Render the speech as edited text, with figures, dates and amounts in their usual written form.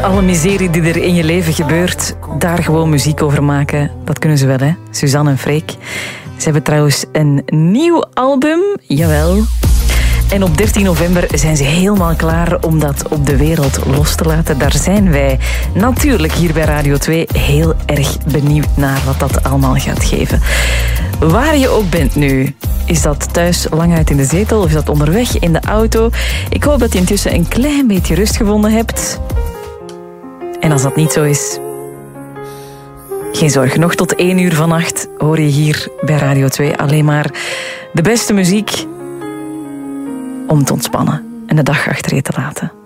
alle miserie die er in je leven gebeurt, daar gewoon muziek over maken. Dat kunnen ze wel, hè? Suzanne en Freek. Ze hebben trouwens een nieuw album, jawel. En op 13 november zijn ze helemaal klaar om dat op de wereld los te laten. Daar zijn wij natuurlijk hier bij Radio 2 heel erg benieuwd naar wat dat allemaal gaat geven. Waar je ook bent nu, is dat thuis lang uit in de zetel of is dat onderweg in de auto? Ik hoop dat je intussen een klein beetje rust gevonden hebt. En als dat niet zo is, geen zorgen. Nog tot 1 uur vannacht hoor je hier bij Radio 2 alleen maar de beste muziek om te ontspannen en de dag achter je te laten.